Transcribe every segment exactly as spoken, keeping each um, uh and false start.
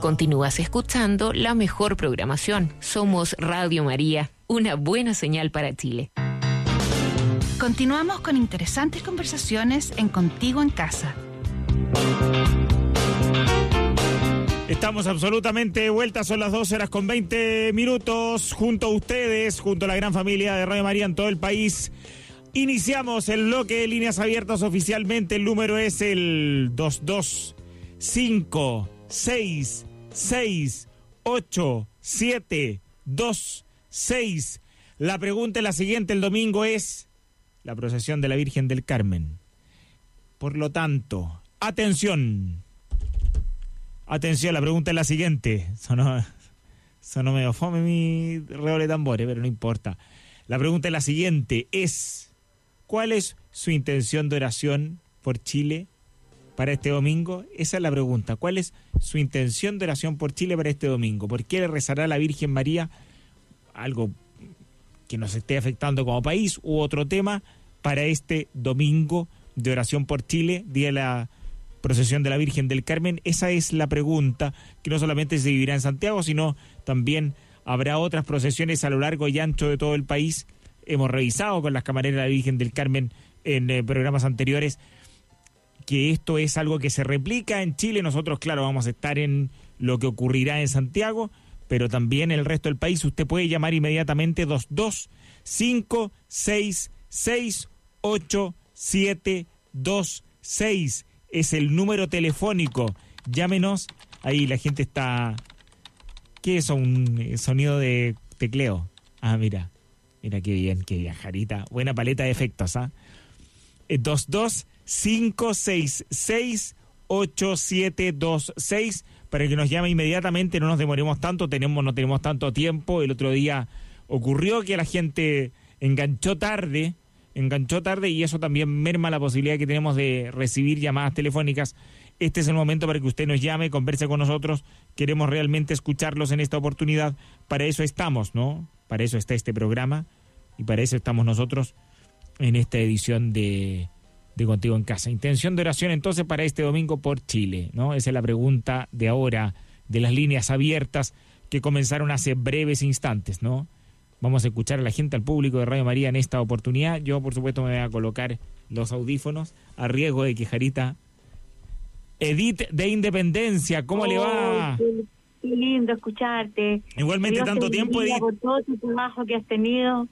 Continúas escuchando la mejor programación. Somos Radio María, una buena señal para Chile. Continuamos con interesantes conversaciones en Contigo en Casa. Estamos absolutamente de vuelta, son las doce horas con veinte minutos, junto a ustedes, junto a la gran familia de Radio María en todo el país. Iniciamos el bloque de líneas abiertas oficialmente, el número es el dos dos cinco seis seis ocho siete dos seis. La pregunta es la siguiente, el domingo es la procesión de la Virgen del Carmen. Por lo tanto, atención. Atención, la pregunta es la siguiente. Sonó, sonó medio fome mi redoble de tambores, pero no importa. La pregunta es la siguiente, es ¿cuál es su intención de oración por Chile para este domingo? Esa es la pregunta. ¿Cuál es su intención de oración por Chile para este domingo? ¿Por qué le rezará a la Virgen María algo que nos esté afectando como país u otro tema para este domingo de oración por Chile, día de la procesión de la Virgen del Carmen? Esa es la pregunta, que no solamente se vivirá en Santiago, sino también habrá otras procesiones a lo largo y ancho de todo el país. Hemos revisado con las camareras de la Virgen del Carmen en eh, programas anteriores que esto es algo que se replica en Chile. Nosotros, claro, vamos a estar en lo que ocurrirá en Santiago, pero también en el resto del país. Usted puede llamar inmediatamente dos dos cinco seis seis ocho siete dos seis. Es el número telefónico. Llámenos. Ahí la gente está... ¿Qué es un sonido de tecleo? Ah, mira. Mira qué bien, qué bien, Jarita. Buena paleta de efectos, ¿ah? ¿eh? dos dos cinco seis seis ocho siete dos seis para que nos llame inmediatamente, no nos demoremos tanto, tenemos no tenemos tanto tiempo. El otro día ocurrió que la gente enganchó tarde, enganchó tarde y eso también merma la posibilidad que tenemos de recibir llamadas telefónicas. Este es el momento para que usted nos llame, converse con nosotros. Queremos realmente escucharlos en esta oportunidad. Para eso estamos, ¿no? Para eso está este programa y para eso estamos nosotros en esta edición de, de Contigo en Casa. Intención de oración entonces para este domingo por Chile, ¿no? Esa es la pregunta de ahora, de las líneas abiertas que comenzaron hace breves instantes, ¿no? Vamos a escuchar a la gente, al público de Radio María en esta oportunidad. Yo, por supuesto, me voy a colocar los audífonos a riesgo de que Jarita... Edith de Independencia, ¿cómo oh, le va? Qué, qué lindo escucharte. Igualmente, Dios tanto tiempo, Edith. Por todo tu trabajo que has tenido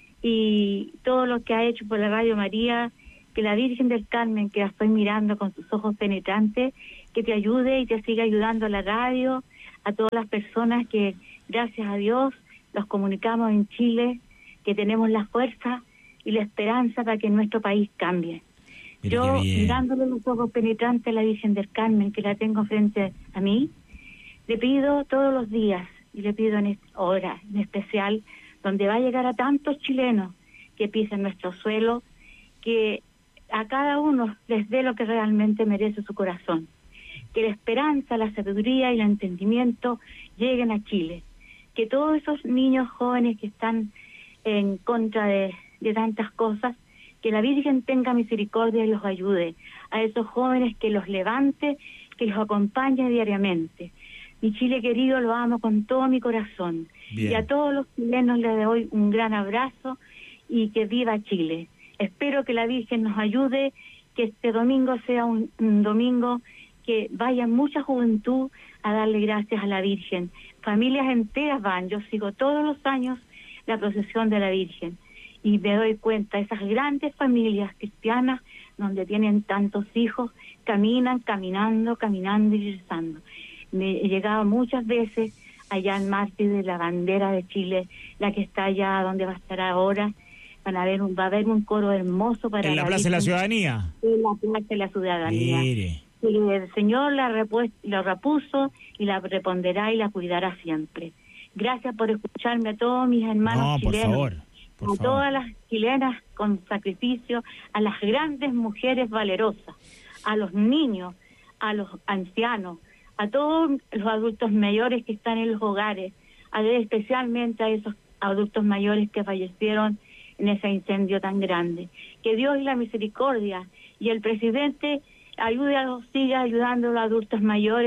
y todo lo que has hecho por la Radio María. Que la Virgen del Carmen, que la estoy mirando con sus ojos penetrantes, que te ayude y te siga ayudando a la radio, a todas las personas que, gracias a Dios, los comunicamos en Chile, que tenemos la fuerza y la esperanza para que nuestro país cambie. Mira, yo, mirándole los ojos penetrantes a la Virgen del Carmen, que la tengo frente a mí, le pido todos los días, y le pido en esta hora en especial, donde va a llegar a tantos chilenos que pisen nuestro suelo, que a cada uno les dé lo que realmente merece su corazón. Que la esperanza, la sabiduría y el entendimiento lleguen a Chile. Que todos esos niños jóvenes que están en contra de, de tantas cosas, que la Virgen tenga misericordia y los ayude. A esos jóvenes que los levante, que los acompañe diariamente. Mi Chile querido, lo amo con todo mi corazón. Bien. Y a todos los chilenos les doy un gran abrazo y que viva Chile. Espero que la Virgen nos ayude, que este domingo sea un, un domingo que vaya mucha juventud a darle gracias a la Virgen. Familias enteras van, yo sigo todos los años la procesión de la Virgen y me doy cuenta, esas grandes familias cristianas donde tienen tantos hijos, caminan, caminando, caminando y rezando. Me he llegado muchas veces allá en Mártir de la bandera de Chile, la que está allá donde va a estar ahora. Van a ver un, va a haber un coro hermoso para en la, la Plaza de la Ciudadanía. En la Plaza de la Ciudadanía. Mire. Y el Señor la, repu- la repuso y la repondrá y la cuidará siempre. Gracias por escucharme a todos mis hermanos no, chilenos. Por favor, por a favor. todas las chilenas con sacrificio, a las grandes mujeres valerosas, a los niños, a los ancianos, a todos los adultos mayores que están en los hogares, a ver especialmente a esos adultos mayores que fallecieron en ese incendio tan grande. Que Dios y la misericordia y el presidente ayude a los, siga ayudando a los adultos mayores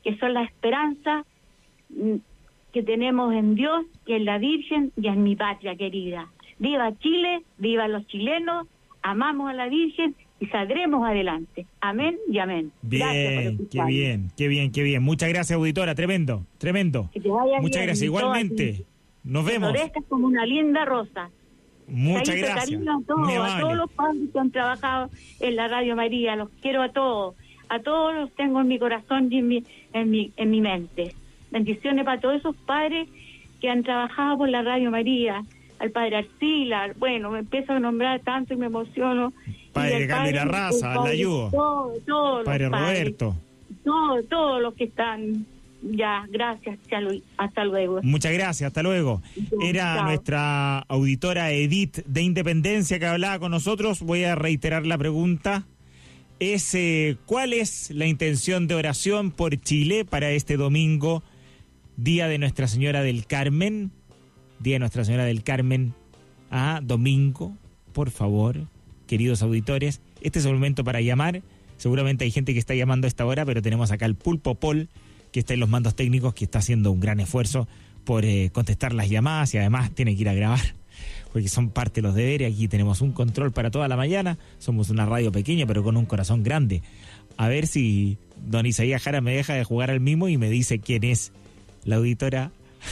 que son la esperanza que tenemos en Dios y en la Virgen y en mi patria querida. Viva Chile, viva los chilenos, amamos a la Virgen y saldremos adelante. Amén y amén. Bien, qué bien, qué bien, qué bien. Muchas gracias, auditora, tremendo, tremendo. Que te vaya Muchas bien, gracias, igualmente. Nos vemos. Florezcas como una linda rosa. Muchas Cariño, gracias. cariño a todos, Muy a amable. todos los padres que han trabajado en la Radio María, los quiero a todos, a todos los tengo en mi corazón y en mi, en mi, en mi mente. Bendiciones para todos esos padres que han trabajado por la Radio María, al padre Arcila, bueno, me empiezo a nombrar tanto y me emociono. Padre Y Camila Raza, la ayudo. Todo, todos Padre los padres, Roberto. Todos, todos los que están, ya, gracias, hasta luego. Muchas gracias, hasta luego. Era Chao. nuestra auditora Edith de Independencia que hablaba con nosotros. Voy a reiterar la pregunta. Es, eh, ¿cuál es la intención de oración por Chile para este domingo, Día de Nuestra Señora del Carmen? Día de Nuestra Señora del Carmen, ah, domingo, por favor, queridos auditores. Este es el momento para llamar. Seguramente hay gente que está llamando a esta hora, pero tenemos acá el Pulpo Paul, que está en los mandos técnicos, que está haciendo un gran esfuerzo por eh, contestar las llamadas y además tiene que ir a grabar, porque son parte de los deberes. Aquí tenemos un control para toda la mañana. Somos una radio pequeña, pero con un corazón grande. A ver si don Isaías Jara me deja de jugar al mimo y me dice quién es la auditora.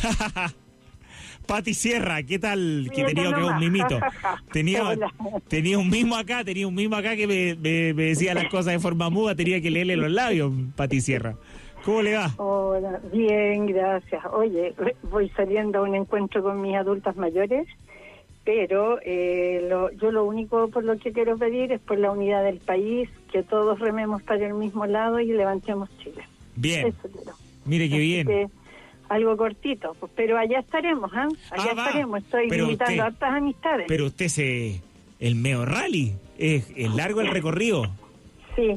Pati Sierra, ¿qué tal? Que tenía que un mimito. Tenía, tenía un mimo acá, tenía un mimo acá que me, me, me decía las cosas de forma muda, tenía que leerle los labios, Pati Sierra. ¿Cómo le va? Hola, bien, gracias. Oye, voy saliendo a un encuentro con mis adultas mayores, pero eh, lo, yo lo único por lo que quiero pedir es por la unidad del país, que todos rememos para el mismo lado y levantemos Chile. Bien. Eso quiero. Mire qué Así bien. que, algo cortito, pues, pero allá estaremos, ¿ah? Allá Ah, estaremos, estoy pero invitando usted- a hartas amistades. Pero usted se... El Meo Rally, es, es largo el recorrido, Sí,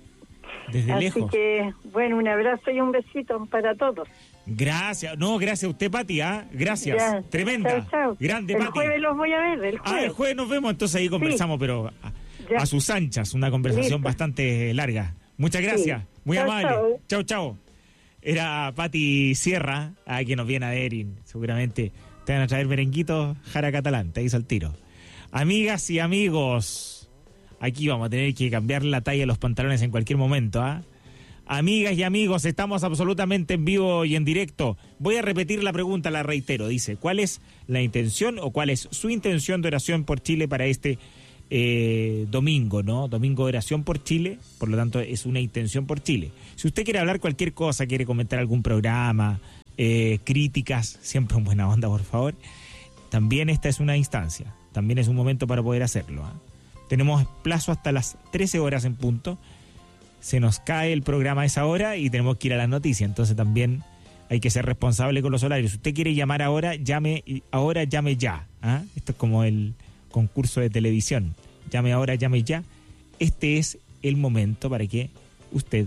desde así lejos. que, bueno, un abrazo y un besito para todos. Gracias, no, gracias a usted, Pati, ¿ah? Gracias, Ya. tremenda, Chao, chao. grande, El Pati. jueves los voy a ver, el Ah, jueves. el jueves nos vemos, entonces ahí conversamos, pero a, Ya. a sus anchas, una conversación Listo. bastante larga. Muchas gracias, Sí. muy Chao, amable. chao. Chau, chau. Era Pati Sierra, ah, que nos viene a ver y seguramente te van a traer merenguitos Jara Catalán, te hizo el tiro. Amigas y amigos, aquí vamos a tener que cambiar la talla de los pantalones en cualquier momento, ¿ah? Amigas y amigos, estamos absolutamente en vivo y en directo. Voy a repetir la pregunta, la reitero. Dice, ¿cuál es la intención o cuál es su intención de oración por Chile para este eh, domingo, ¿no? Domingo de oración por Chile, por lo tanto es una intención por Chile. Si usted quiere hablar cualquier cosa, quiere comentar algún programa, eh, críticas, siempre en buena onda, por favor, también esta es una instancia, también es un momento para poder hacerlo, ¿eh? Tenemos plazo hasta las trece horas en punto. Se nos cae el programa a esa hora y tenemos que ir a las noticias, entonces también hay que ser responsable con los horarios. Si usted quiere llamar ahora, llame ahora, llame ya. ¿Ah? Esto es como el concurso de televisión. Llame ahora, llame ya. Este es el momento para que usted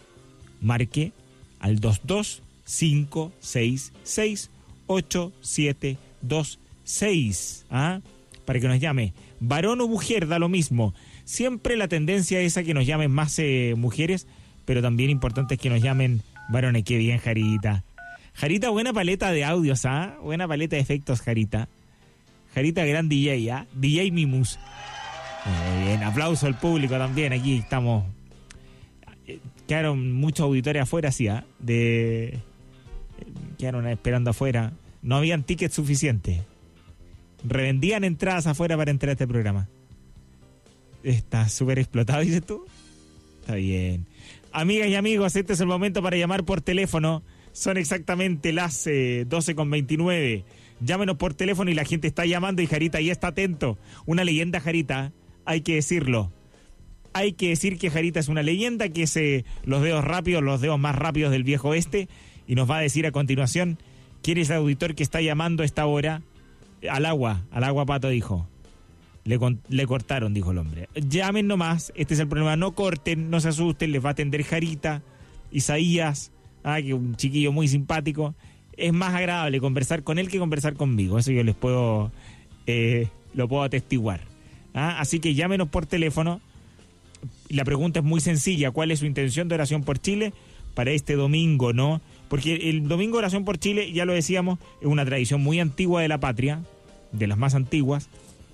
marque al dos dos cinco seis seis ocho siete dos seis. ¿Ah? Para que nos llame. Varón o mujer, da lo mismo. Siempre la tendencia es a que nos llamen más eh, mujeres, pero también importante es que nos llamen varones. Qué bien, Jarita. Jarita, buena paleta de audios, ¿ah? Buena paleta de efectos, Jarita. Jarita, gran D J, ¿ah? D J Mimus. Muy bien, aplauso al público también. Aquí estamos. Quedaron muchos auditores afuera, sí, ¿ah? De... Quedaron esperando afuera. No habían tickets suficientes. Revendían entradas afuera para entrar a este programa. Está súper explotado, dices tú. Está bien. Amigas y amigos, este es el momento para llamar por teléfono. Son exactamente las eh, doce con veintinueve. Llámenos por teléfono y la gente está llamando y Jarita ya está atento. Una leyenda, Jarita, hay que decirlo. Hay que decir que Jarita es una leyenda, que es eh, los dedos rápidos, los dedos más rápidos del viejo oeste. Y nos va a decir a continuación quién es el auditor que está llamando a esta hora. Al agua, al agua, Pato, dijo. Le, con, le cortaron, dijo el hombre. Llamen nomás, este es el problema. No corten, no se asusten, les va a atender Jarita, Isaías, ah, que un chiquillo muy simpático. Es más agradable conversar con él que conversar conmigo. Eso yo les puedo, eh, lo puedo atestiguar. ¿Ah? Así que llámenos por teléfono. La pregunta es muy sencilla. ¿Cuál es su intención de oración por Chile? para este domingo, ¿no? Porque el domingo de oración por Chile, ya lo decíamos, es una tradición muy antigua de la patria, de las más antiguas,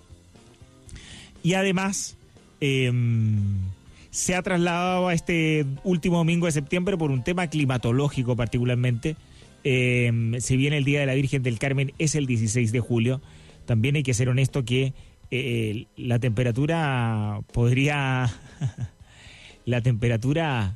y además eh, se ha trasladado a este último domingo de septiembre por un tema climatológico particularmente. Eh, si bien el Día de la Virgen del Carmen es el dieciséis de julio, también hay que ser honesto que eh, la temperatura podría... la temperatura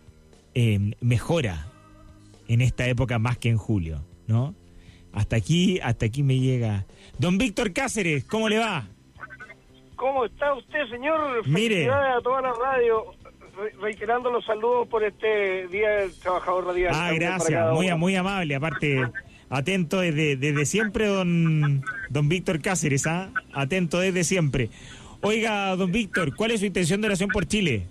eh, mejora en esta época más que en julio, ¿no? Hasta aquí, hasta aquí me llega. Don Víctor Cáceres, ¿cómo le va? ¿Cómo está usted, señor? Mire. Felicidades a toda la radio, re reiterando los saludos por este Día del Trabajador Radial. Ah, gracias, muy, muy amable, aparte, atento desde, desde siempre, don, don Víctor Cáceres, ¿ah? Atento desde siempre. Oiga, don Víctor, ¿cuál es su intención de oración por Chile?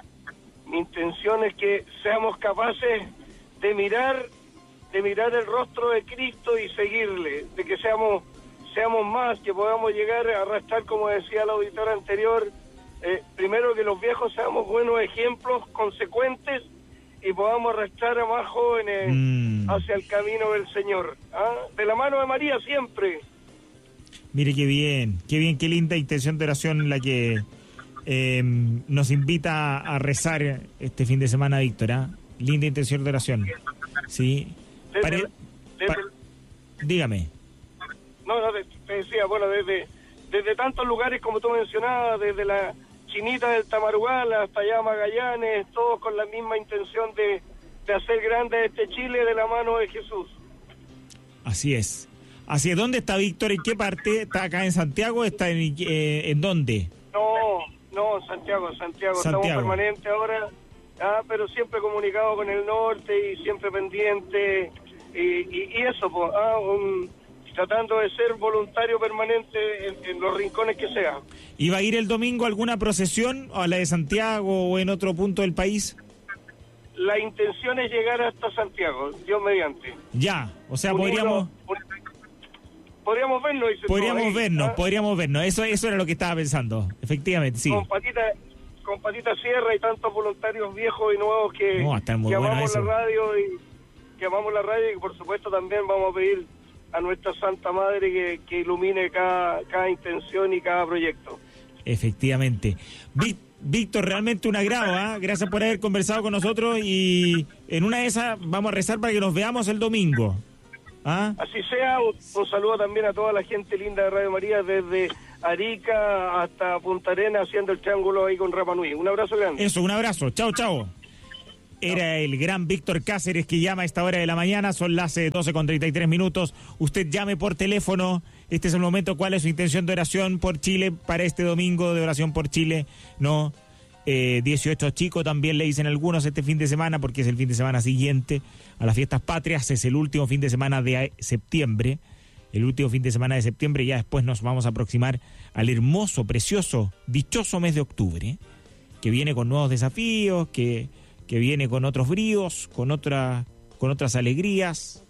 Mi intención es que seamos capaces de mirar, de mirar el rostro de Cristo y seguirle, de que seamos seamos más, que podamos llegar a arrastrar, como decía el auditor anterior, eh, primero que los viejos seamos buenos ejemplos, consecuentes, y podamos arrastrar a más jóvenes mm. hacia el camino del Señor, ¿ah? De la mano de María siempre. Mire qué bien, qué bien, qué linda intención de oración la que eh, nos invita a rezar este fin de semana, Víctor, ¿eh? Linda intención de oración, ¿sí? Desde, Pare... desde, pa... Dígame. No, no, te decía, bueno, desde desde tantos lugares como tú mencionabas, desde la Chinita del Tamarugal hasta allá Magallanes, todos con la misma intención de, de hacer grande este Chile de la mano de Jesús. Así es. Así es. ¿Dónde está Víctor? ¿En qué parte? ¿Está acá en Santiago? ¿Está en, eh, en dónde? No, no, en Santiago, en Santiago. Santiago. Estamos permanentes ahora, ah, pero siempre comunicado con el norte y siempre pendiente. Y, y, y eso, pues, ah, un... tratando de ser voluntario permanente en, en los rincones que sea. ¿Y va a ir el domingo a alguna procesión, a la de Santiago o en otro punto del país? La intención es llegar hasta Santiago, Dios mediante. Ya, o sea, Unirlo, podríamos... Podríamos vernos. Dice podríamos ahí, vernos, ¿ah? podríamos vernos. Eso, eso era lo que estaba pensando, efectivamente, sí. Con Patita, con Patita Sierra y tantos voluntarios viejos y nuevos que, no, está muy que bueno amamos eso. la radio y que amamos la radio y por supuesto también vamos a pedir a nuestra Santa Madre que, que ilumine cada, cada intención y cada proyecto. Efectivamente. Ví, Víctor, realmente un agrado, ¿eh? Gracias por haber conversado con nosotros y en una de esas vamos a rezar para que nos veamos el domingo. ¿Ah? Así sea, un, un saludo también a toda la gente linda de Radio María desde Arica hasta Punta Arenas haciendo el triángulo ahí con Rapa Nui. Un abrazo grande. Eso, un abrazo. Chao, chao. Era el gran Víctor Cáceres que llama a esta hora de la mañana, son las doce con treinta y tres minutos. Usted llame por teléfono, este es el momento. ¿Cuál es su intención de oración por Chile para este domingo de oración por Chile? No, eh, dieciocho chicos también le dicen algunos este fin de semana, porque es el fin de semana siguiente a las fiestas patrias, es el último fin de semana de septiembre, el último fin de semana de septiembre, ya después nos vamos a aproximar al hermoso, precioso, dichoso mes de octubre, que viene con nuevos desafíos, que... que viene con otros bríos, con otra, con otras alegrías.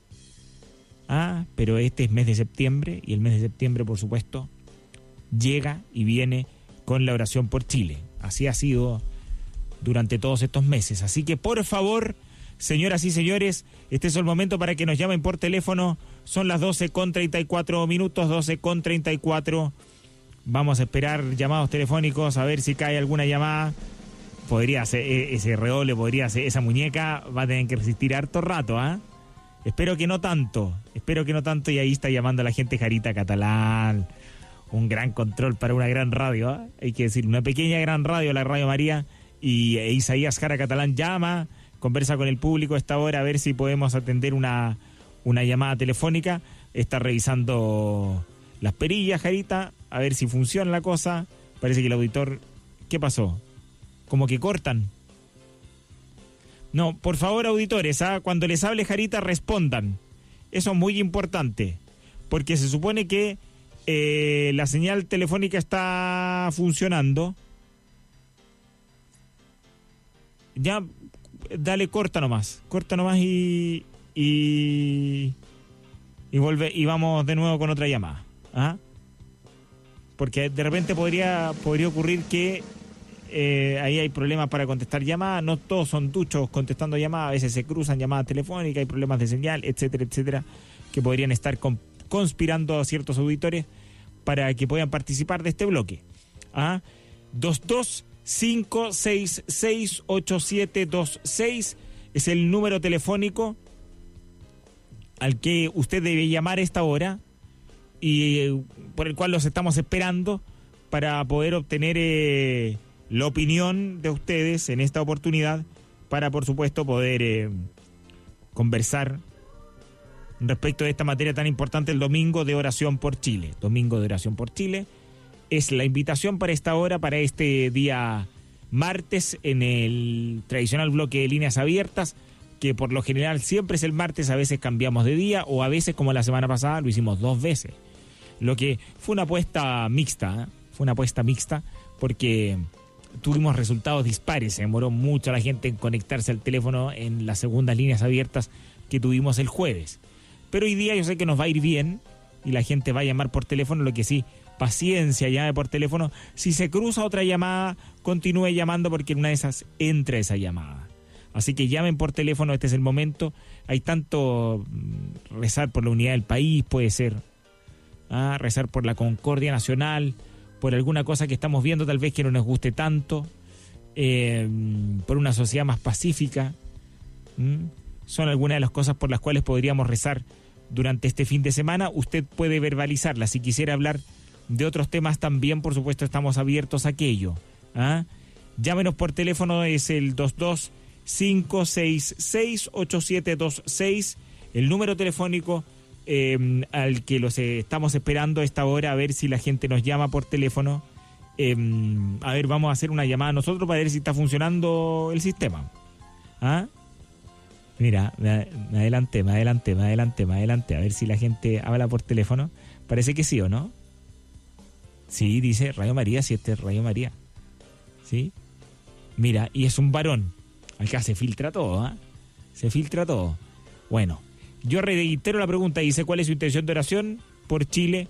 Ah, pero este es mes de septiembre, y el mes de septiembre, por supuesto, llega y viene con la oración por Chile. Así ha sido durante todos estos meses. Así que, por favor, señoras y señores, este es el momento para que nos llamen por teléfono. Son las doce con treinta y cuatro minutos, doce con treinta y cuatro. Vamos a esperar llamados telefónicos, a ver si cae alguna llamada. Podría ser ese redoble, podría ser esa muñeca, va a tener que resistir harto rato, ¿ah? ¿eh? Espero que no tanto, espero que no tanto, y ahí está llamando a la gente Jarita Catalán. Un gran control para una gran radio, ¿eh? Hay que decir, una pequeña gran radio, la Radio María, y e Isaías Jara Catalán llama, conversa con el público a esta hora a ver si podemos atender una, una llamada telefónica. Está revisando las perillas, Jarita, a ver si funciona la cosa. Parece que el auditor... ¿Qué pasó? Como que cortan. No, por favor, auditores, ¿ah? Cuando les hable Jarita, respondan. Eso es muy importante, porque se supone que eh, la señal telefónica está funcionando. Ya, dale, corta nomás, corta nomás y y y vuelve y vamos de nuevo con otra llamada, ¿ah? Porque de repente podría podría ocurrir que eh, ahí hay problemas para contestar llamadas, no todos son duchos contestando llamadas, a veces se cruzan llamadas telefónicas, hay problemas de señal, etcétera, etcétera, que podrían estar con, conspirando a ciertos auditores para que puedan participar de este bloque. ¿Ah? dos dos cinco seis seis ocho siete dos seis es el número telefónico al que usted debe llamar a esta hora y eh, por el cual los estamos esperando para poder obtener eh, la opinión de ustedes en esta oportunidad, para por supuesto poder eh, conversar respecto de esta materia tan importante, el Domingo de Oración por Chile. Domingo de Oración por Chile es la invitación para esta hora, para este día martes, en el tradicional bloque de líneas abiertas, que por lo general siempre es el martes, a veces cambiamos de día, o a veces, como la semana pasada, lo hicimos dos veces. Lo que fue una apuesta mixta, ¿eh? Fue una apuesta mixta, porque tuvimos resultados dispares, se demoró mucho la gente en conectarse al teléfono en las segundas líneas abiertas que tuvimos el jueves. Pero hoy día yo sé que nos va a ir bien y la gente va a llamar por teléfono, lo que sí, paciencia, llame por teléfono. Si se cruza otra llamada, continúe llamando porque en una de esas entra esa llamada. Así que llamen por teléfono, este es el momento. Hay tanto rezar por la unidad del país, puede ser, ¿ah? Rezar por la concordia nacional, por alguna cosa que estamos viendo tal vez que no nos guste tanto, eh, por una sociedad más pacífica. ¿Mm? Son algunas de las cosas por las cuales podríamos rezar durante este fin de semana. Usted puede verbalizarla. Si quisiera hablar de otros temas también, por supuesto, estamos abiertos a aquello. ¿Ah? Llámenos por teléfono, es el dos dos cinco seis seis ocho siete dos seis, el número telefónico eh, al que los eh, estamos esperando a esta hora, a ver si la gente nos llama por teléfono. Eh, a ver, vamos a hacer una llamada nosotros para ver si está funcionando el sistema. ¿Ah? Mira, me, me adelanté, me adelanté, me adelanté, me adelanté. A ver si la gente habla por teléfono. Parece que sí, ¿o no? Sí, dice Radio María, sí, este es Radio María. ¿Sí? Mira, y es un varón. Acá se filtra todo, ¿ah? ¿eh? Se filtra todo. Bueno, yo reitero la pregunta. Dice, ¿cuál es su intención de oración por Chile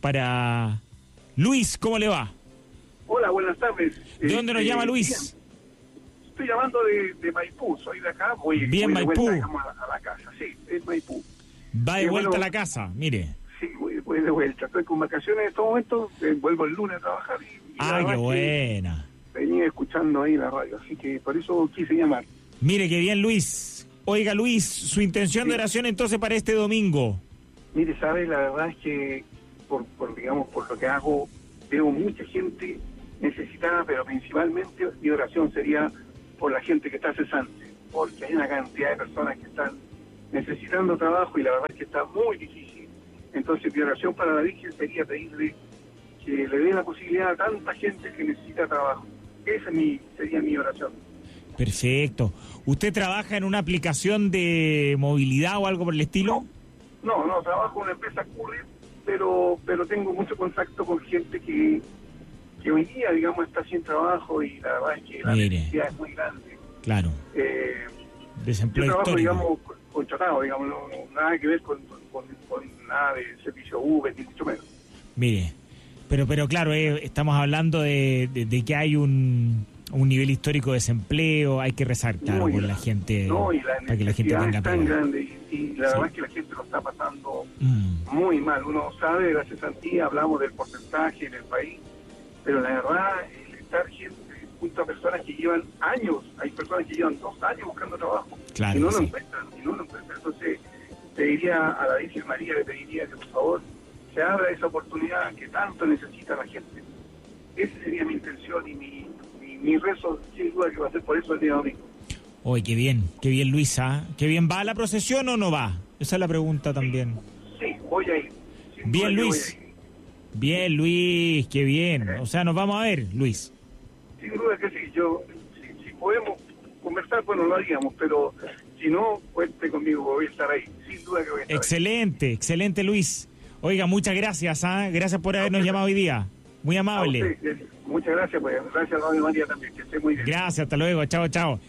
para Luis? ¿Cómo le va? Hola, buenas tardes. ¿De dónde nos eh, llama Luis? Bien. Estoy llamando de, de Maipú, soy de acá, voy, bien, voy Maipú. de vuelta digamos, a, a la casa, sí, es Maipú. Va de y vuelta bueno, a la casa, mire. Sí, voy, voy de vuelta, estoy con vacaciones en estos momentos, eh, vuelvo el lunes a trabajar. Y, y ah, qué buena. Venía escuchando ahí la radio, así que por eso quise llamar. Mire, qué bien, Luis. Oiga, Luis, su intención sí. de oración entonces para este domingo. Mire, sabe, la verdad es que, por, por digamos, por lo que hago, veo mucha gente necesitada, pero principalmente mi oración sería por la gente que está cesante, porque hay una cantidad de personas que están necesitando trabajo y la verdad es que está muy difícil. Entonces mi oración para la Virgen sería pedirle que le dé la posibilidad a tanta gente que necesita trabajo. Esa es mi, sería mi oración. Perfecto. ¿Usted trabaja en una aplicación de movilidad o algo por el estilo? No, no, no trabajo en una empresa courier, pero, pero tengo mucho contacto con gente que que hoy día, digamos, está sin trabajo y la verdad es que la Mire. necesidad es muy grande. Claro. Eh, Desempleo yo trabajo, histórico. digamos, contratado, digamos, no, no, nada que ver con, con, con nada de servicio Uber, ni mucho menos. Mire, pero pero claro, eh, estamos hablando de, de, de que hay un, un nivel histórico de desempleo, hay que rezar, claro, Muy por grande. la gente, no, y la para que la gente necesidad tenga es tan pega. grande y, y la Sí. verdad es que la gente lo está pasando Mm. muy mal. Uno sabe de la cesantía, hablamos del porcentaje en el país, pero la verdad, el estar gente, junto a personas que llevan años, hay personas que llevan dos años buscando trabajo Claro y no que lo sí. encuentran, y no lo encuentran. Entonces, te diría a la Virgen María, le pediría que por favor se abra esa oportunidad que tanto necesita la gente. Esa sería mi intención y mi, mi, mi rezo, sin duda que va a ser por eso el día domingo. Oye, qué bien, qué bien, Luisa. ¿Qué bien va a la procesión o no va? Esa es la pregunta también. Sí, voy a ir. Sin Bien, duda que Luis. voy a ir. Bien, Luis, qué bien. O sea, nos vamos a ver, Luis. Sin duda que sí, yo, si, si podemos conversar, bueno, lo haríamos, pero si no, cuente conmigo, voy a estar ahí, sin duda que voy a estar Excelente, ahí. excelente, Luis. Oiga, muchas gracias, ¿ah? Gracias por habernos llamado hoy día. Muy amable. A usted, muchas gracias, pues, gracias a Radio María también, que esté muy bien. Gracias, hasta luego, chao, chao.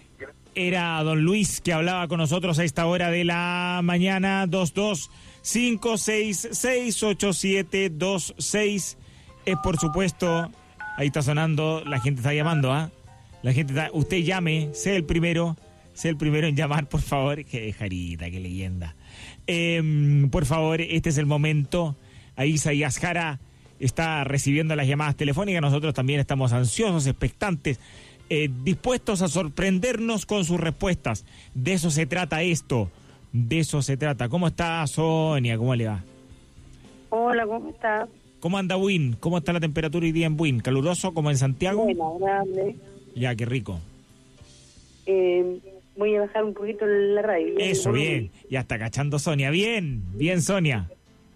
Era don Luis que hablaba con nosotros a esta hora de la mañana. Dos dos cinco seis seis ocho siete dos seis es por supuesto Ahí está sonando, la gente está llamando, ¿ah? ¿eh? La gente está, usted llame, sea el primero, sea el primero en llamar, por favor. Qué jarita, qué leyenda. Eh, por favor, este es el momento. Ahí Isaías Jara está recibiendo las llamadas telefónicas. Nosotros también estamos ansiosos, expectantes, eh, dispuestos a sorprendernos con sus respuestas. De eso se trata esto, de eso se trata. ¿Cómo está Sonia? ¿Cómo le va? Hola, ¿cómo está? ¿Cómo anda Buin? ¿Cómo está la temperatura hoy día en Buin? ¿Caluroso como en Santiago? Bueno, agradable. Ya, qué rico. Eh, voy a bajar un poquito la radio. Eso, bien. Ya está cachando Sonia. Bien, bien Sonia.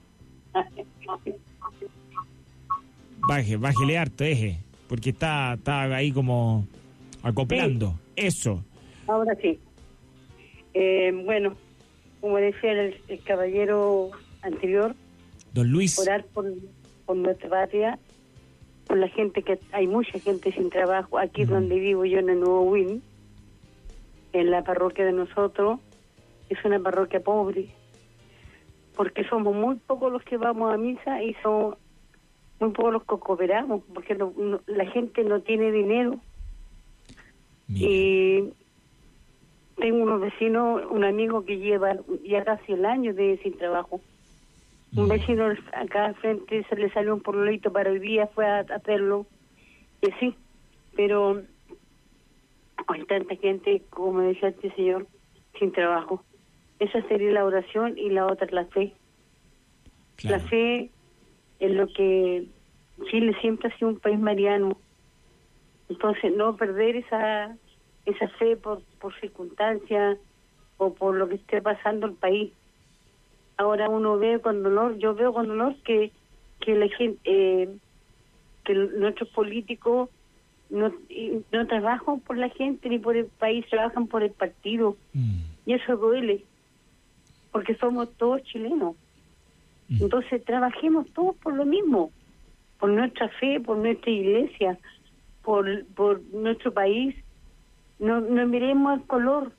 Baje, bájele harto, eje. Porque está, está ahí como acoplando. Sí. Eso. Ahora sí. Eh, bueno, como decía el, el caballero anterior, don Luis, orar por, por nuestra patria, por la gente, que hay mucha gente sin trabajo. Aquí uh-huh. donde vivo yo, en el Nuevo Win, en la parroquia de nosotros, es una parroquia pobre, porque somos muy pocos los que vamos a misa y somos muy pocos los que cooperamos, porque no, no, la gente no tiene dinero. Mira. Y tengo unos vecinos, un amigo que lleva ya casi el año de sin trabajo. Un vecino acá al frente se le salió un porolito para hoy día, fue a, a hacerlo, y sí, pero hay tanta gente, como decía este señor, sin trabajo. Esa sería la oración, y la otra es la fe. Claro. La fe es lo que Chile siempre ha sido un país mariano. Entonces, no perder esa esa fe por, por circunstancias o por lo que esté pasando el país. Ahora uno ve con dolor, yo veo con dolor que que la gente, eh, que nuestros políticos no no trabajan por la gente ni por el país, trabajan por el partido. Mm. Y eso duele, porque somos todos chilenos. Mm. Entonces trabajemos todos por lo mismo, por nuestra fe, por nuestra iglesia, por por nuestro país. No, no miremos el color,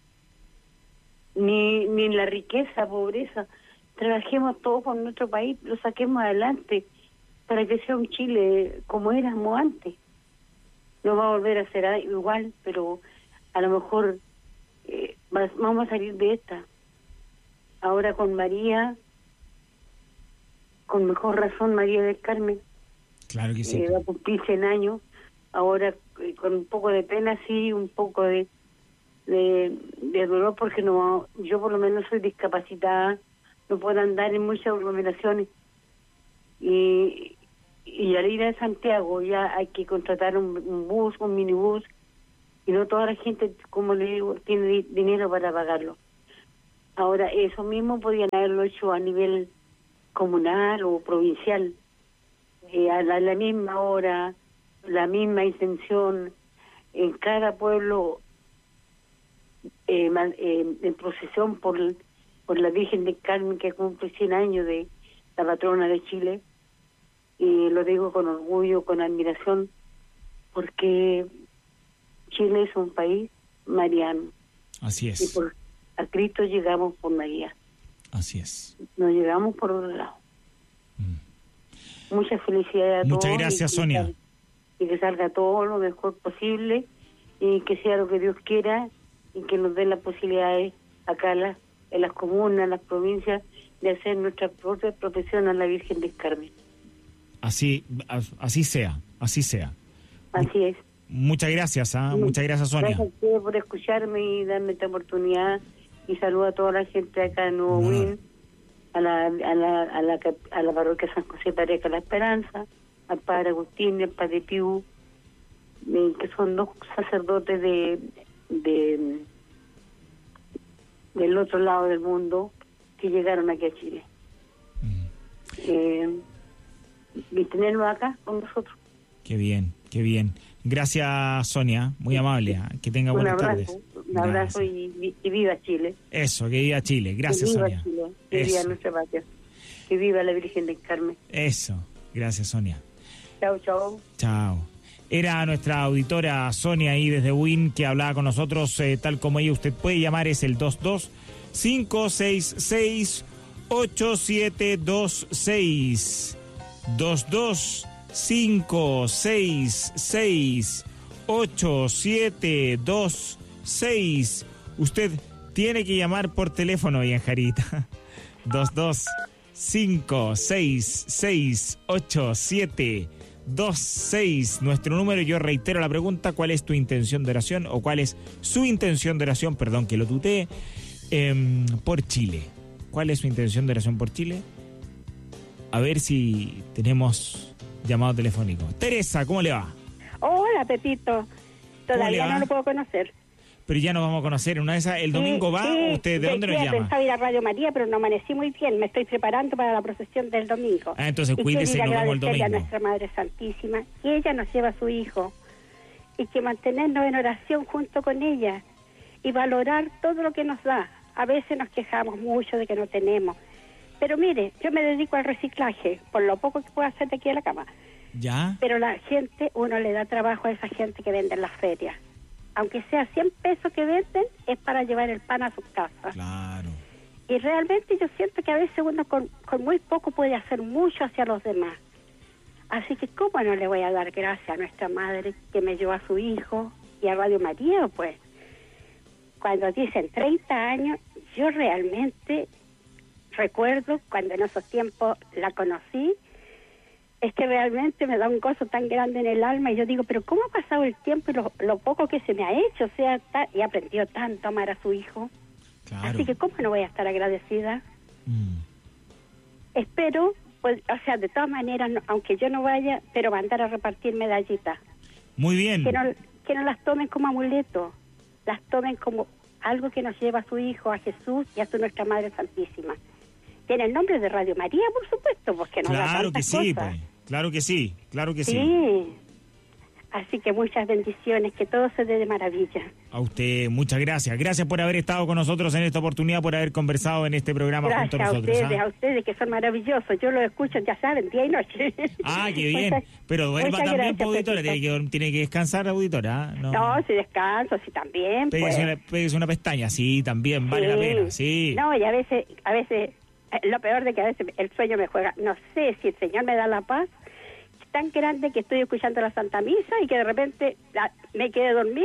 ni ni la riqueza, pobreza. Trabajemos todos por nuestro país, lo saquemos adelante para que sea un Chile como éramos antes. No va a volver a ser igual, pero a lo mejor eh, vamos a salir de esta. Ahora con María, con mejor razón, María del Carmen. Claro que sí. Eh, va a cumplir cien años. Ahora eh, con un poco de pena, sí, un poco de, de de dolor, porque no, yo por lo menos soy discapacitada, no puedo andar en muchas aglomeraciones, y y al ir a Santiago ya hay que contratar un, un bus, un minibús, y no toda la gente, como le digo, tiene di- dinero para pagarlo. Ahora, eso mismo podían haberlo hecho a nivel comunal o provincial, eh, a la, la misma hora, la misma intención, en cada pueblo, eh, man, eh, en procesión por, por la Virgen del Carmen, que cumple cien años de la patrona de Chile. Y lo digo con orgullo, con admiración, porque Chile es un país mariano. Así es. Y por, a Cristo llegamos por María. Así es. No llegamos por otro lado. Mm. Muchas felicidades a Muchas todos. Muchas gracias, y Sonia. Salga, y que salga todo lo mejor posible, y que sea lo que Dios quiera, y que nos dé las posibilidades acá en las, en las comunas, en las provincias, de hacer nuestra propia profesión a la Virgen del Carmen. Así, así sea, así sea. Así es. Muchas gracias, ¿eh? sí. Muchas gracias, Sonia. Gracias a ustedes por escucharme y darme esta oportunidad, y saludo a toda la gente acá en Nuevo Win, a la, a la a la a la parroquia San José Pareja La Esperanza, al padre Agustín y al padre Piu, eh, que son dos sacerdotes de, de del otro lado del mundo, que llegaron aquí a Chile. Mm. Eh, y tenerlos acá con nosotros. Qué bien, qué bien. Gracias, Sonia, muy amable. Que tenga buenas un abrazo, tardes. Un abrazo y, y viva Chile. Eso, que viva Chile. Gracias, que viva Sonia. Chile, que viva nuestra patria. Que viva la Virgen del Carmen. Eso, gracias, Sonia. Chao, chao. Chao. Era nuestra auditora Sonia ahí desde Win, que hablaba con nosotros, eh, tal como ella. Usted puede llamar, es el dos dos cinco seis seis ocho siete dos seis. dos dos cinco seis seis ocho siete dos seis. Usted tiene que llamar por teléfono, bien Jarita. dos dos cinco seis seis ocho siete dos seis. Nuestro número, yo reitero la pregunta, ¿cuál es tu intención de oración o cuál es su intención de oración, perdón que lo tutee, eh, por Chile? ¿Cuál es su intención de oración por Chile? A ver si tenemos llamado telefónico. Teresa, ¿cómo le va? Hola, Pepito. Todavía va? no lo puedo conocer. Pero ya nos vamos a conocer. ¿Una de esas, el domingo Sí, va? sí, ¿Usted de dónde nos decía, llama? Pensaba ir a Radio María, pero no amanecí muy bien. Me estoy preparando para la procesión del domingo. Ah, entonces y cuídese, quiero ir nos a vemos el agradecerle domingo. a nuestra Madre Santísima, que ella nos lleva a su Hijo, y que mantenernos en oración junto con ella, y valorar todo lo que nos da. A veces nos quejamos mucho de que no tenemos. Pero mire, yo me dedico al reciclaje, por lo poco que puedo hacer de aquí a la cama. ¿Ya? Pero la gente, uno le da trabajo a esa gente que vende en las ferias. Aunque sea cien pesos que venden, es para llevar el pan a su casa. Claro. Y realmente yo siento que a veces uno con, con muy poco puede hacer mucho hacia los demás. Así que ¿cómo no le voy a dar gracias a nuestra madre que me llevó a su hijo y a Radio María? Pues cuando dicen treinta años, yo realmente recuerdo cuando en esos tiempos la conocí, es que realmente me da un gozo tan grande en el alma y yo digo, pero ¿cómo ha pasado el tiempo y lo, lo poco que se me ha hecho? O sea, ta, y aprendió tanto a amar a su hijo. Claro. Así que ¿cómo no voy a estar agradecida? Mm. Espero, pues, o sea, de todas maneras, no, aunque yo no vaya, pero mandar a repartir medallitas. Muy bien. Que no, que no las tomen como amuleto, las tomen como algo que nos lleva a su hijo, a Jesús y a su nuestra Madre Santísima. Tiene el nombre de Radio María, por supuesto, porque nos da Claro que tantas sí, cosas. pues. Claro que sí, claro que sí. Sí. Así que muchas bendiciones, que todo se dé de maravilla. A usted, muchas gracias. Gracias por haber estado con nosotros en esta oportunidad, por haber conversado en este programa Gracias junto a a nosotros. ustedes, ¿ah? a ustedes que son maravillosos. Yo los escucho, ya saben, día y noche. Ah, qué bien. Muchas- Pero duerma muchas también, gracias, auditora. Pepito. Tiene que, tiene que descansar, auditora. ¿ah? No, No, si descanso, si también. Pégase, Pues. una, pégase una pestaña, sí, también, vale la Sí. pena, sí. No, y a veces, a veces, eh, lo peor de que a veces el sueño me juega. No sé si el Señor me da la paz tan grande que estoy escuchando la Santa Misa y que de repente la, me quedé dormida.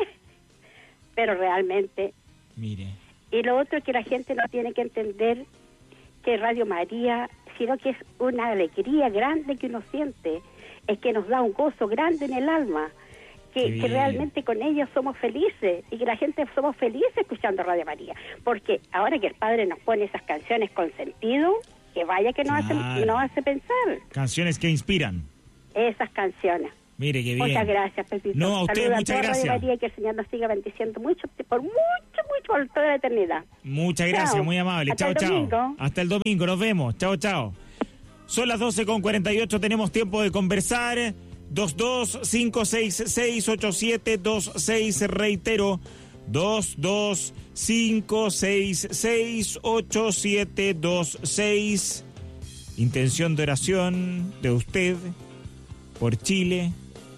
Pero realmente. Mire. Y lo otro que la gente no tiene que entender que Radio María, sino que es una alegría grande que uno siente, es que nos da un gozo grande en el alma, Qué que, bien. que realmente con ellos somos felices y que la gente somos felices escuchando Radio María, porque ahora que el Padre nos pone esas canciones con sentido, que vaya que nos, Claro. hace, nos hace pensar Canciones que inspiran. esas canciones. Mire, qué bien. Muchas gracias, Pepito. No, a usted, Saludos muchas toda Radio gracias. María y que el Señor nos siga bendiciendo mucho, por mucho, mucho, por toda la eternidad. Muchas gracias, Chao. muy amable. Hasta Chao, el chao. domingo. Hasta el domingo, nos vemos. Chao, chao. Son las doce con cuarenta y ocho, tenemos tiempo de conversar. dos dos cinco seis seis ocho siete dos seis, reitero. dos dos cinco seis seis ocho siete dos seis. Intención de oración de usted por Chile.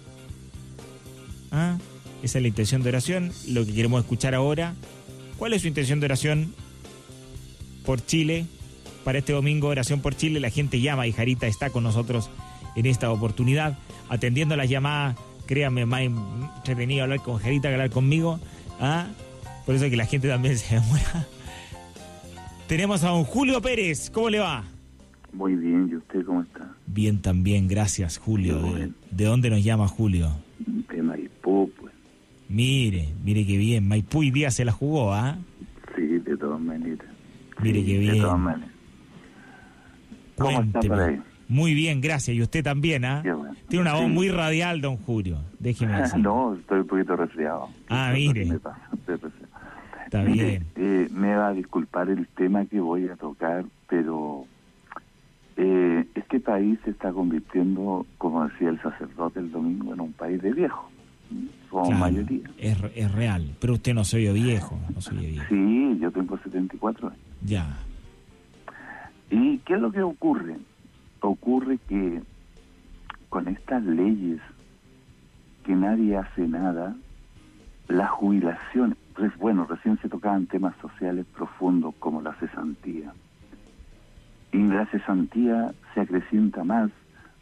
¿Ah? Esa es la intención de oración, lo que queremos escuchar ahora. ¿Cuál es su intención de oración por Chile? Para este domingo, oración por Chile, la gente llama y Jarita está con nosotros en esta oportunidad, atendiendo las llamadas. Créanme, más entretenido hablar con Jarita que hablar conmigo. ¿Ah? Por eso es que la gente también se demora. Tenemos a don Julio Pérez, ¿cómo le va? Muy bien, ¿y usted cómo está? Bien también, gracias Julio. ¿De, de dónde nos llama Julio? De Maipú, pues. Mire, mire qué bien. Maipú y día se la jugó, ¿ah? Sí, de todas maneras. Mire Sí, qué bien. De todas maneras. ¿Cómo está Cuénteme. por ahí? Muy bien, gracias. Y usted también, ¿ah? Qué bueno. Tiene una voz Sí. muy radial, don Julio. Déjeme decir. No, estoy un poquito resfriado. Ah, Eso es lo mire. que me pasa, estoy resfriado. Está Mire, bien. eh, me va a disculpar el tema que voy a tocar, pero eh, este país se está convirtiendo, como decía el sacerdote el domingo, en un país de viejos. Somos Claro, mayoría. es, es real. Pero usted no se oye viejo. No se oye viejo. Sí, yo tengo setenta y cuatro años. Ya. ¿Y qué es lo que ocurre? Ocurre que con estas leyes que nadie hace nada, la jubilación, pues, bueno, recién se tocaban temas sociales profundos como la cesantía. Y la cesantía se acrecienta más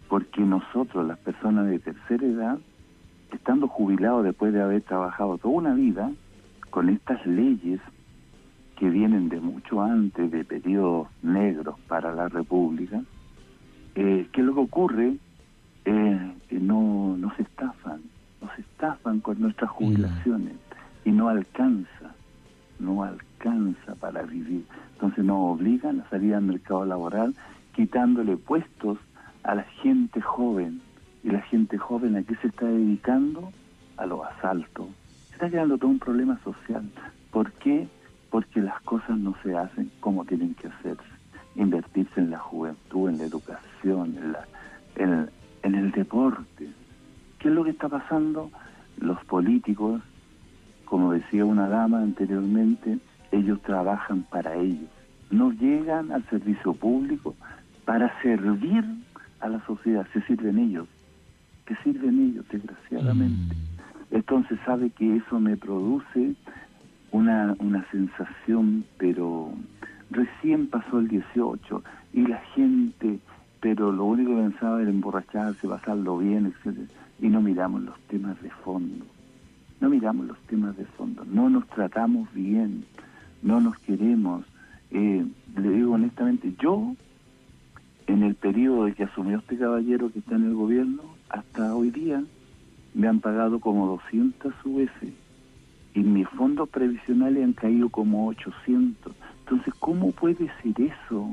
porque nosotros, las personas de tercera edad, estando jubilados después de haber trabajado toda una vida, con estas leyes que vienen de mucho antes, de periodos negros para la República, eh, ¿qué es lo que ocurre? Eh, que no, no se estafan, nos estafan con nuestras jubilaciones y no alcanza, no alcanza para vivir. Entonces nos obligan a salir al mercado laboral quitándole puestos a la gente joven. Y la gente joven, ¿a qué se está dedicando? A los asaltos. Se está creando todo un problema social. ¿Por qué? Porque las cosas no se hacen como tienen que hacerse. Invertirse en la juventud, en la educación, en, la, en, en el deporte. ¿Qué es lo que está pasando? Los políticos, como decía una dama anteriormente, ellos trabajan para ellos. No llegan al servicio público para servir a la sociedad. Se sirven ellos. Que sirven ellos, desgraciadamente. Mm. Entonces sabe que eso me produce una, una sensación, pero recién pasó el dieciocho y la gente, pero lo único que pensaba era emborracharse, pasarlo bien, etcétera. Y no miramos los temas de fondo. No miramos los temas de fondo. No nos tratamos bien. No nos queremos. Eh, le digo honestamente, yo, en el periodo de que asumió este caballero que está en el gobierno, hasta hoy día, me han pagado como doscientas U F y mis fondos previsionales han caído como ochocientos. Entonces, ¿cómo puede ser eso?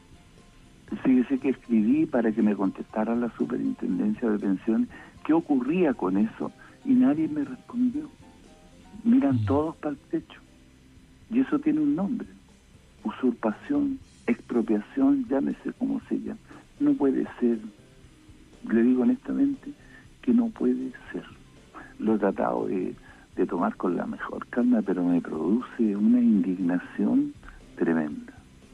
Fíjese que escribí para que me contestara la superintendencia de pensiones qué ocurría con eso y nadie me respondió. Miran todos para el techo. Y eso tiene un nombre: usurpación, expropiación, llámese como se llama. No puede ser. Le digo honestamente que no puede ser. Lo he tratado de, de tomar con la mejor calma, pero me produce una indignación tremenda.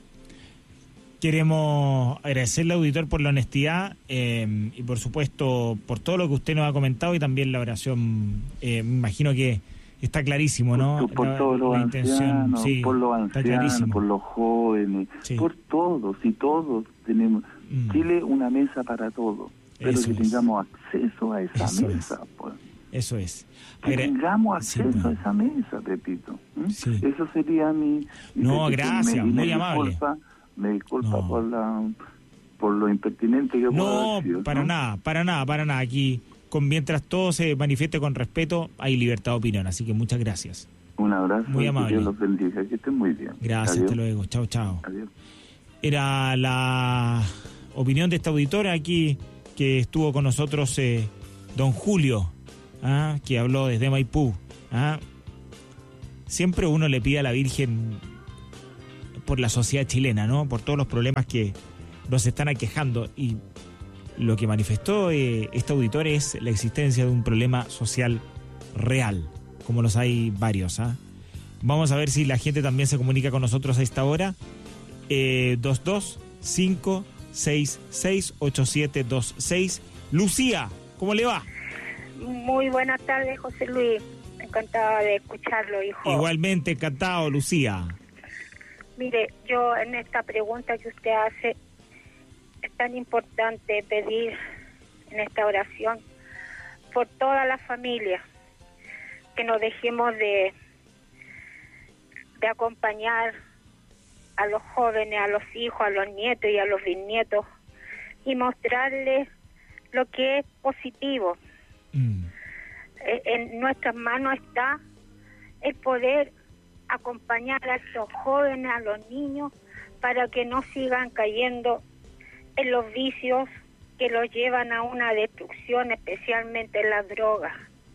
Queremos agradecerle, auditor, por la honestidad eh, y por supuesto por todo lo que usted nos ha comentado y también la oración. Eh, me imagino que está clarísimo, ¿no? Por, por la, todos los la ancianos, sí, por los ancianos, por los jóvenes, sí. Por todos y todos tenemos. Mm. Chile, una mesa para todos. Pero eso que es. Tengamos acceso a esa eso mesa. Es. Pues. Eso es. Que Agra- tengamos acceso sí, a esa mesa, Pepito. ¿Mm? Sí. Eso sería mi... mi no, gracias, me, muy me amable. Disculpa, me disculpa no. por la por lo impertinente que puedo decir. No, para ¿no? nada, para nada, para nada. Aquí, con mientras todo se manifieste con respeto, hay libertad de opinión. Así que muchas gracias. Un abrazo. Muy amable. Que Dios los bendiga. Que estén muy bien. Gracias, Adiós. hasta luego. Chao, chao. Adiós. Era la opinión de esta auditora aquí que estuvo con nosotros, eh, don Julio, ¿ah? Que habló desde Maipú. ¿Ah? Siempre uno le pide a la Virgen por la sociedad chilena, ¿no? Por todos los problemas que nos están aquejando. Y lo que manifestó eh, este auditor es la existencia de un problema social real, como los hay varios. ¿Ah? Vamos a ver si la gente también se comunica con nosotros a esta hora. Eh, dos dos cinco seis seis ocho siete dos seis. Lucía, ¿cómo le va? Muy buenas tardes, José Luis. Encantada de escucharlo, hijo. Igualmente, encantado, Lucía. Mire, yo en esta pregunta que usted hace, es tan importante pedir en esta oración por toda la familia, que nos dejemos de, de acompañar a los jóvenes, a los hijos, a los nietos y a los bisnietos y mostrarles lo que es positivo. Mm. En nuestras manos está el poder acompañar a estos jóvenes, a los niños, para que no sigan cayendo en los vicios que los llevan a una destrucción, especialmente en las drogas.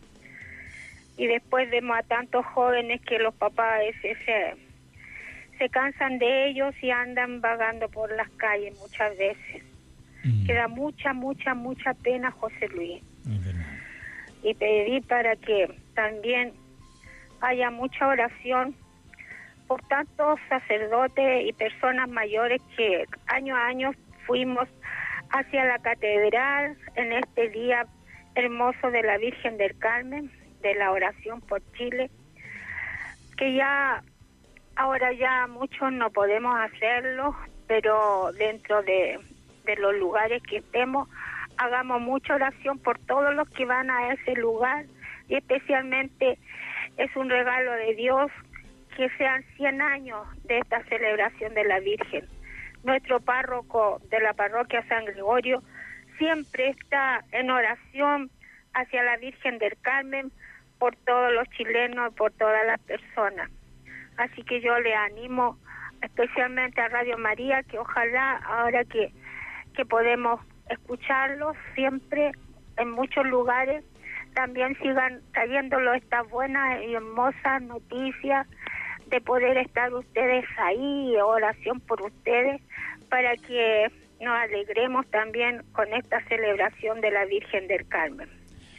Y después vemos a tantos jóvenes que los papás a veces se, se cansan de ellos y andan vagando por las calles muchas veces. Mm. Queda mucha, mucha, mucha pena, José Luis. Y pedí para que también haya mucha oración por tantos sacerdotes y personas mayores que año a año fuimos hacia la catedral en este día hermoso de la Virgen del Carmen, de la oración por Chile, que ya ahora ya muchos no podemos hacerlo, pero dentro de, de los lugares que estemos hagamos mucha oración por todos los que van a ese lugar, y especialmente es un regalo de Dios que sean cien años de esta celebración de la Virgen. Nuestro párroco de la parroquia San Gregorio siempre está en oración hacia la Virgen del Carmen por todos los chilenos, por todas las personas. Así que yo le animo especialmente a Radio María, que ojalá ahora que, que podemos escucharlos siempre en muchos lugares, también sigan trayéndolo estas buenas y hermosas noticias de poder estar ustedes ahí, oración por ustedes, para que nos alegremos también con esta celebración de la Virgen del Carmen.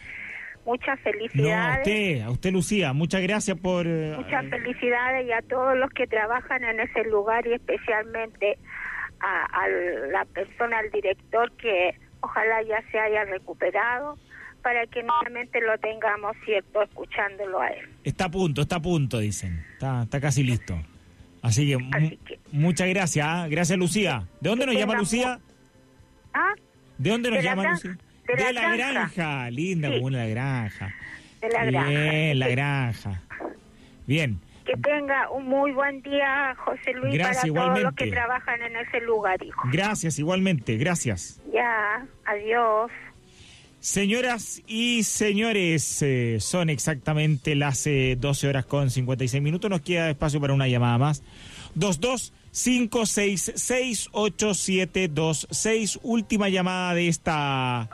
Muchas felicidades. No, a usted, a usted Lucía, muchas gracias por... Muchas uh, felicidades y a todos los que trabajan en ese lugar, y especialmente a, a la persona, al director, que ojalá ya se haya recuperado, para que nuevamente lo tengamos, cierto, escuchándolo a él. Está a punto, está a punto, dicen. Está, está casi listo. Así que, Así que muchas gracias, ¿eh? Gracias, Lucía. ¿De dónde nos llama Lucía? ¿Ah? ¿De dónde nos de llama la, Lucía? De, de la, la granja. granja. Linda, sí. Comuna de la Granja. De la Bien, granja. la granja. Bien. Que tenga un muy buen día, José Luis, gracias, para igualmente. todos los que trabajan en ese lugar, hijo. Gracias, igualmente, gracias. Ya, adiós. Señoras y señores, eh, son exactamente las eh, doce horas con cincuenta y seis minutos. Nos queda espacio para una llamada más. dos dos cinco seis seis ocho siete dos seis. Última llamada de esta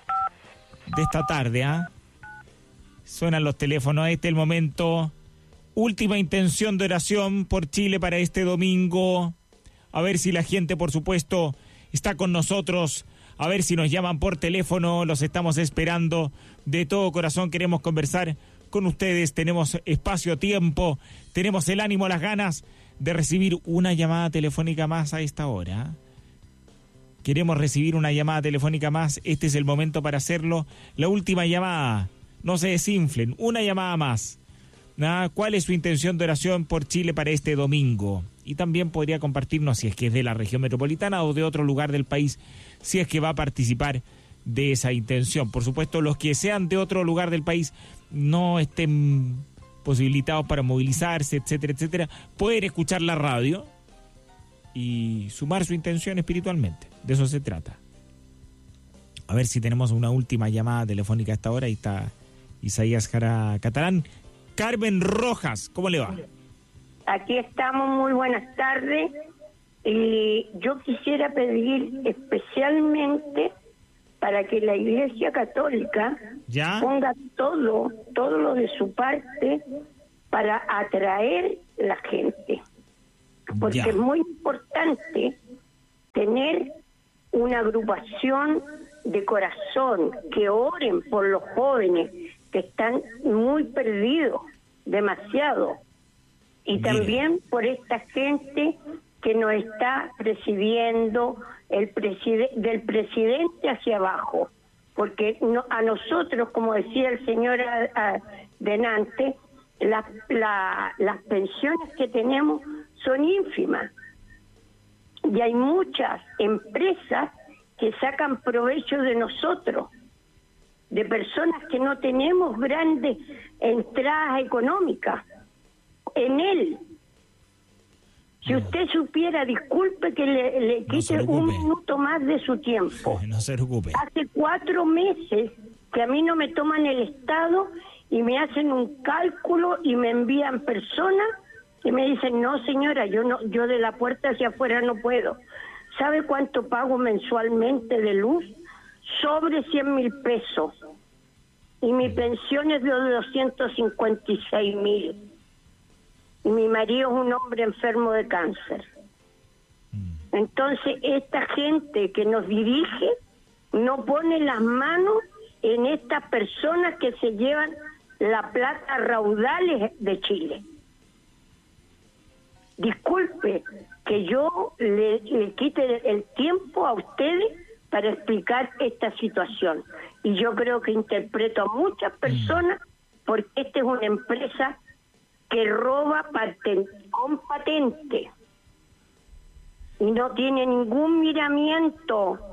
de esta tarde, ¿ah? ¿eh? Suenan los teléfonos. Este es el momento. Última intención de oración por Chile para este domingo. A ver si la gente, por supuesto, está con nosotros. A ver si nos llaman por teléfono, los estamos esperando. De todo corazón queremos conversar con ustedes. Tenemos espacio, tiempo, tenemos el ánimo, las ganas de recibir una llamada telefónica más a esta hora. Queremos recibir una llamada telefónica más. Este es el momento para hacerlo. La última llamada. No se desinflen. Una llamada más. ¿Ah? ¿Cuál es su intención de oración por Chile para este domingo? Y también podría compartirnos si es que es de la región metropolitana o de otro lugar del país, si es que va a participar de esa intención. Por supuesto, los que sean de otro lugar del país no estén posibilitados para movilizarse, etcétera, etcétera, pueden escuchar la radio y sumar su intención espiritualmente. De eso se trata. A ver si tenemos una última llamada telefónica a esta hora. Ahí está Isaías Jara Catalán. Carmen Rojas, ¿cómo le va? Aquí estamos, muy buenas tardes. Y yo quisiera pedir especialmente para que la Iglesia Católica ¿Ya? ponga todo, todo lo de su parte para atraer la gente. Porque ya. es muy importante tener una agrupación de corazón, que oren por los jóvenes que están muy perdidos, demasiado. Y Mire. también por esta gente que nos está presidiendo el preside- del presidente hacia abajo. Porque no, a nosotros, como decía el señor a, a, delante, la, la, las pensiones que tenemos son ínfimas. Y hay muchas empresas que sacan provecho de nosotros, de personas que no tenemos grandes entradas económicas en él. Si no. usted supiera, disculpe que le, le quite no un minuto más de su tiempo. No se preocupe. Hace cuatro meses que a mí no me toman el Estado y me hacen un cálculo y me envían personas que me dicen, no señora, yo no, yo de la puerta hacia afuera no puedo. ¿Sabe cuánto pago mensualmente de luz? Sobre cien mil pesos. Y mi pensión es de doscientos cincuenta y seis mil. Y mi marido es un hombre enfermo de cáncer. Entonces, esta gente que nos dirige no pone las manos en estas personas que se llevan la plata a raudales de Chile. Disculpe que yo le, le quite el tiempo a ustedes para explicar esta situación. Y yo creo que interpreto a muchas personas porque esta es una empresa que roba paten- con patente y no tiene ningún miramiento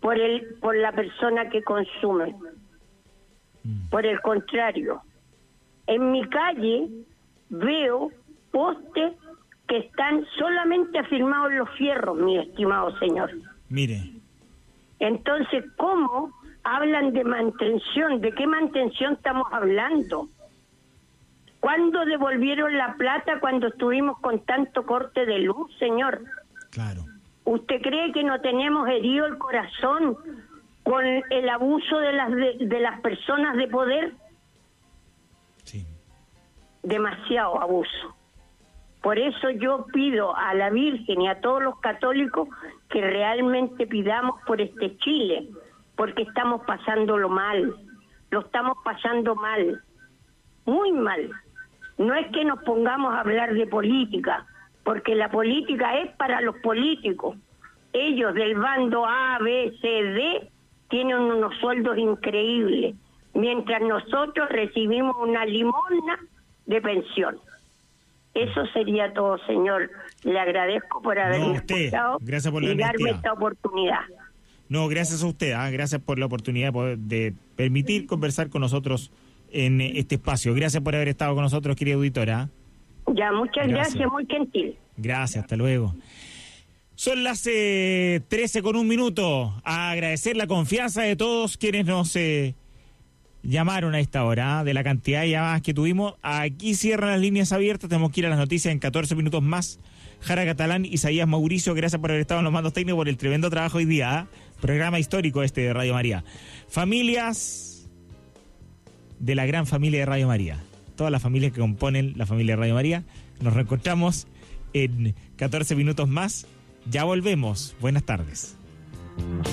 por el por la persona que consume. Por el contrario, en mi calle veo postes que están solamente afirmados en los fierros, mi estimado señor. Mire. Entonces, ¿cómo hablan de mantención? ¿De qué mantención estamos hablando? ¿Cuándo devolvieron la plata cuando estuvimos con tanto corte de luz, señor? Claro. ¿Usted cree que no tenemos herido el corazón con el abuso de las de, de las personas de poder? Sí. Demasiado abuso. Por eso yo pido a la Virgen y a todos los católicos que realmente pidamos por este Chile, porque estamos pasándolo mal, lo estamos pasando mal, muy mal. No es que nos pongamos a hablar de política, porque la política es para los políticos. Ellos del bando A, B, C, D tienen unos sueldos increíbles, mientras nosotros recibimos una limosna de pensión. Eso sería todo, señor. Le agradezco por haberme no, usted. escuchado Gracias por la y darme honestidad. esta oportunidad. No, gracias a usted. ¿eh? Gracias por la oportunidad de, poder, de permitir conversar con nosotros en este espacio. Gracias por haber estado con nosotros, querida auditora. Ya, muchas gracias, gracias muy gentil. Gracias, hasta luego. Son las eh, trece con un minuto. A agradecer la confianza de todos quienes nos eh, llamaron a esta hora, ¿eh? De la cantidad de llamadas que tuvimos. Aquí cierran las líneas abiertas, tenemos que ir a las noticias en catorce minutos más. Jara Catalán, Isaías Mauricio, gracias por haber estado en los mandos técnicos, por el tremendo trabajo hoy día. ¿eh? Programa histórico este de Radio María. Familias de la gran familia de Radio María. Todas las familias que componen la familia de Radio María. Nos reencontramos en catorce minutos más. Ya volvemos. Buenas tardes.